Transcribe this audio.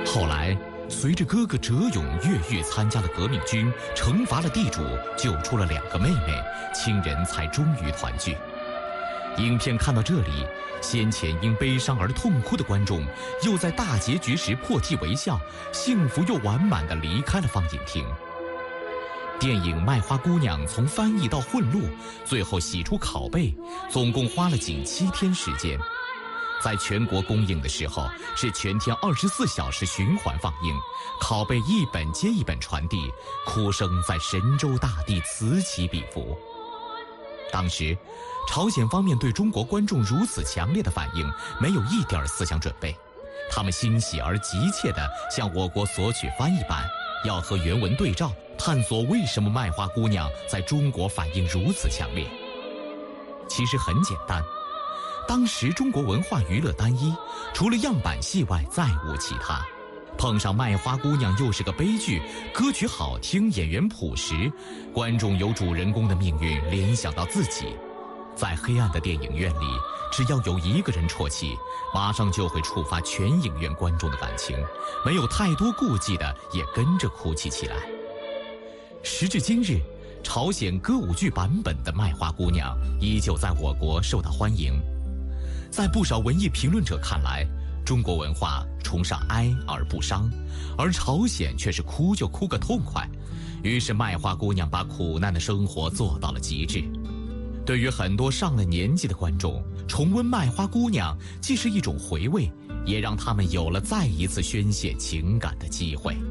后来，随着哥哥哲勇越狱参加了革命军，惩罚了地主，救出了2个妹妹，亲人才终于团聚。影片看到这里，先前因悲伤而痛哭的观众，又在大结局时破涕为笑，幸福又完满地离开了放映厅。电影《卖花姑娘》从翻译到混录，最后洗出拷贝，总共花了仅7天时间。在全国公映的时候，是全天24小时循环放映，拷贝一本接一本传递，哭声在神州大地此起彼伏。当时，朝鲜方面对中国观众如此强烈的反应，没有一点思想准备，他们欣喜而急切地向我国索取翻译版，要和原文对照，探索为什么《卖花姑娘》在中国反应如此强烈。其实很简单，当时中国文化娱乐单一，除了样板戏外再无其他。碰上《卖花姑娘》又是个悲剧，歌曲好听，演员朴实，观众由主人公的命运联想到自己。在黑暗的电影院里，只要有一个人啜泣，马上就会触发全影院观众的感情，没有太多顾忌的也跟着哭泣起来。时至今日，朝鲜歌舞剧版本的《卖花姑娘》依旧在我国受到欢迎。在不少文艺评论者看来，中国文化崇尚哀而不伤，而朝鲜却是哭就哭个痛快。于是卖花姑娘把苦难的生活做到了极致。对于很多上了年纪的观众，重温卖花姑娘既是一种回味，也让他们有了再一次宣泄情感的机会。